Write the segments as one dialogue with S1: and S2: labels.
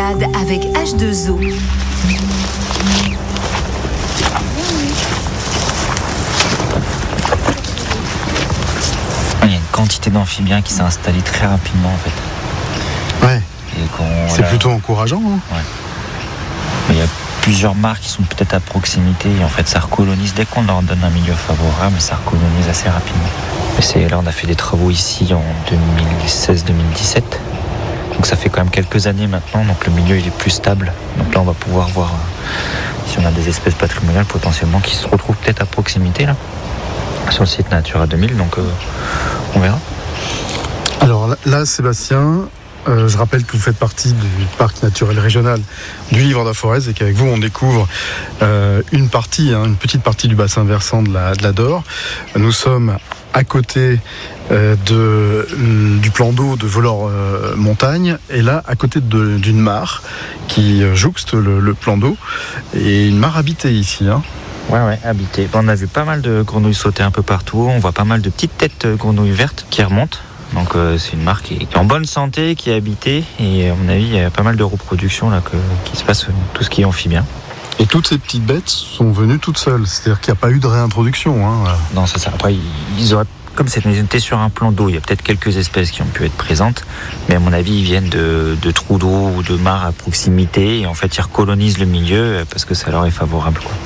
S1: balade avec H2O.
S2: Il y a une quantité d'amphibiens qui s'est installée très rapidement en fait.
S3: Ouais. C'est plutôt encourageant. Hein.
S2: Ouais. Mais il y a plusieurs mares qui sont peut-être à proximité et en fait ça recolonise dès qu'on leur donne un milieu favorable, ça recolonise assez rapidement. Et là on a fait des travaux ici en 2016-2017. Donc ça fait quand même quelques années maintenant, donc le milieu il est plus stable. Donc là on va pouvoir voir si on a des espèces patrimoniales potentiellement qui se retrouvent peut-être à proximité là, sur le site Natura 2000, donc on verra.
S3: Alors là Sébastien, je rappelle que vous faites partie du parc naturel régional du Livre-de-la-Forez et qu'avec vous on découvre une petite partie du bassin versant de la Dore. Nous sommes à côté du plan d'eau de Vollore-Montagne et là à côté d'une mare qui jouxte le plan d'eau et une mare habitée ici. Hein.
S2: Ouais, habitée. On a vu pas mal de grenouilles sauter un peu partout, on voit pas mal de petites têtes grenouilles vertes qui remontent. Donc c'est une mare qui est en bonne santé, qui est habitée et à mon avis il y a pas mal de reproduction là qui se passe, tout ce qui est amphibien.
S3: Et toutes ces petites bêtes sont venues toutes seules, c'est-à-dire qu'il n'y a pas eu de réintroduction. Hein.
S2: Non, c'est ça. Après ils auraient, comme c'était sur un plan d'eau, il y a peut-être quelques espèces qui ont pu être présentes, mais à mon avis ils viennent de trous d'eau ou de mares à proximité et en fait ils recolonisent le milieu parce que ça leur est favorable, quoi.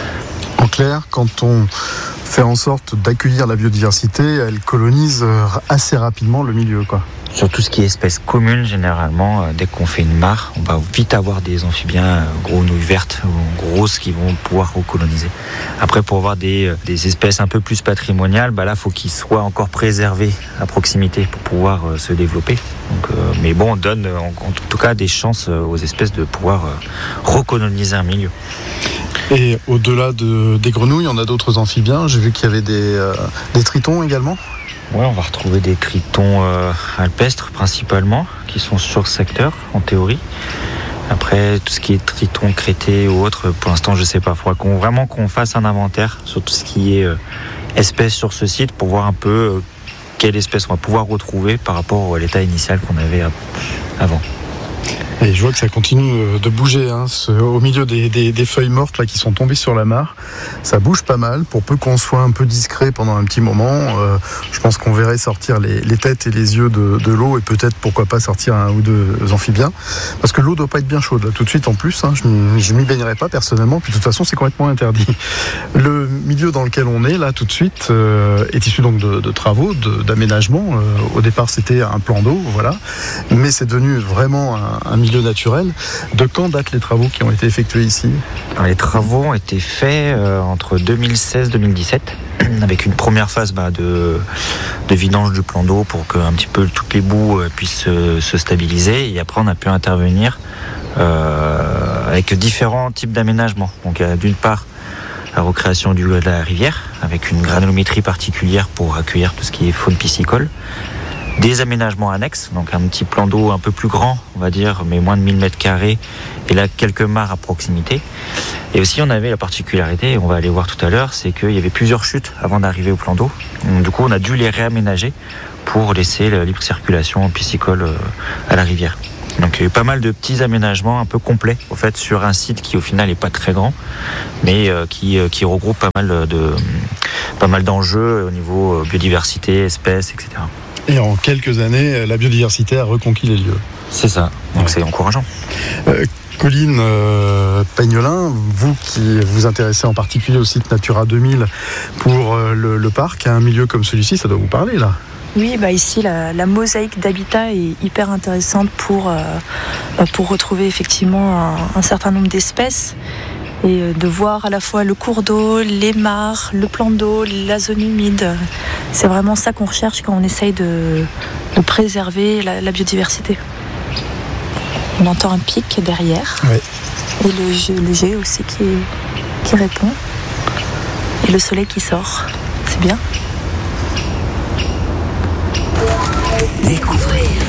S3: En clair, quand on fait en sorte d'accueillir la biodiversité, elle colonise assez rapidement le milieu, quoi.
S2: Sur tout ce qui est espèces communes, généralement, dès qu'on fait une mare, on va vite avoir des amphibiens grenouilles vertes ou grosses qui vont pouvoir recoloniser. Après, pour avoir des espèces un peu plus patrimoniales, là, faut qu'ils soient encore préservés à proximité pour pouvoir se développer. Donc, mais bon, on donne en tout cas des chances aux espèces de pouvoir recoloniser un milieu.
S3: Et au-delà des grenouilles, on a d'autres amphibiens. J'ai vu qu'il y avait des tritons également.
S2: Ouais, on va retrouver des tritons alpestres principalement, qui sont sur ce secteur, en théorie. Après, tout ce qui est tritons crétés ou autres, pour l'instant, je sais pas. Il faudra qu'on fasse un inventaire sur tout ce qui est espèces sur ce site pour voir un peu quelle espèce on va pouvoir retrouver par rapport à l'état initial qu'on avait avant.
S3: Et je vois que ça continue de bouger, hein, au milieu des feuilles mortes là, qui sont tombées sur la mare. Ça bouge pas mal, pour peu qu'on soit un peu discret pendant un petit moment. Je pense qu'on verrait sortir les têtes et les yeux de l'eau et peut-être, pourquoi pas, sortir un ou deux amphibiens. Parce que l'eau doit pas être bien chaude là, tout de suite en plus. Hein, je m'y baignerai pas personnellement, puis de toute façon c'est complètement interdit. Le milieu dans lequel on est là tout de suite est issu donc de travaux, d'aménagement. Au départ c'était un plan d'eau, voilà. Mais c'est devenu vraiment un milieu naturel. De quand datent les travaux qui ont été effectués ici ?
S2: Alors, les travaux ont été faits entre 2016 et 2017 avec une première phase de vidange du plan d'eau pour que un petit peu toutes les boues puissent se stabiliser et après on a pu intervenir avec différents types d'aménagements. Donc d'une part la recréation de la rivière avec une granulométrie particulière pour accueillir tout ce qui est faune piscicole. Des aménagements annexes, donc un petit plan d'eau un peu plus grand, on va dire, mais moins de 1000 m², et là quelques mares à proximité. Et aussi on avait la particularité, et on va aller voir tout à l'heure, c'est qu'il y avait plusieurs chutes avant d'arriver au plan d'eau. Donc, du coup on a dû les réaménager pour laisser la libre circulation piscicole à la rivière. Donc il y a eu pas mal de petits aménagements un peu complets au fait sur un site qui au final n'est pas très grand, mais qui regroupe pas mal d'enjeux au niveau biodiversité, espèces, etc.
S3: Et en quelques années, la biodiversité a reconquis les lieux.
S2: C'est ça, donc c'est encourageant.
S3: Colline Pagnolin, vous qui vous intéressez en particulier au site Natura 2000 pour le parc, un milieu comme celui-ci, ça doit vous parler là ?
S4: Oui, ici la mosaïque d'habitat est hyper intéressante pour retrouver effectivement un certain nombre d'espèces et de voir à la fois le cours d'eau, les mares, le plan d'eau, la zone humide. C'est vraiment ça qu'on recherche quand on essaye de préserver la biodiversité. On entend un pic derrière,
S3: ouais.
S4: Et le jet aussi qui répond, et le soleil qui sort. C'est bien.
S1: Découvrir